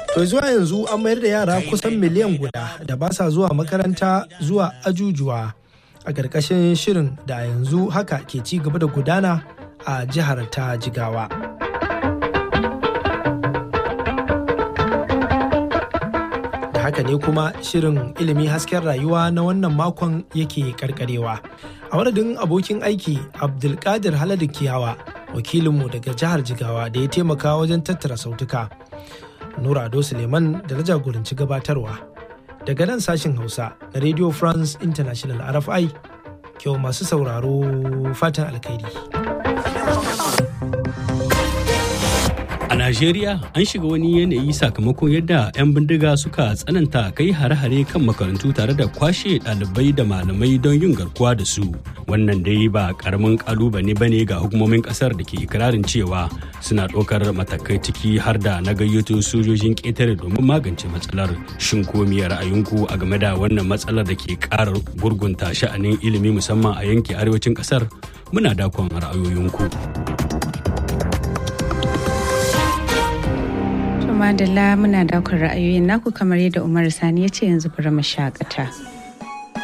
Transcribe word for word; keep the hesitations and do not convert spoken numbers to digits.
To zuwa yanzu an mayar da yara kusan miliyan guda da ba sa zuwa makaranta zuwa ajujuwa a ƙarƙashin shirin da yanzu haka ke ci gaba da gudana a jihar ta Jigawa. Da haka ne kuma shirin ilimi hasken rayuwa na wannan makon yake karkarewa. A madadin abokin aiki Abdulkadir Haladu Kiyawa, wakilinmu daga jihar Jigawa da ya taimaka wajen tattara sautuka. Nura Ado Suleiman da na jagoranci gabatarwa. Daga nan sashin Hausa na Radio France International R F I, kyau masu sauraro fatan alkhairi. A Najeriya an shiga wani yanayi sakamakon yadda 'yan bindiga suka tsananta kai hare-hare kan makarantu tare da kwashe ɗalibai da malamai don yin garkuwa da su. Wannan dai ba ƙaramin ƙalubale ba ne ga hukumomin ƙasar da ke ikirarin cewa suna ɗaukar matakai ciki har da na gayyato sojojin ƙetare domin magance matsalar. Shin ko me ra'ayinku a game da wannan matsalar da ke ƙara gurgunta sha'anin ilimi musamman a yankin arewacin ƙasar? Muna dakon ra'ayoyinku. Madalla muna daukar ra'ayoyin naku kamar yadda Umar Sani ya ce yanzu bari mu shakata.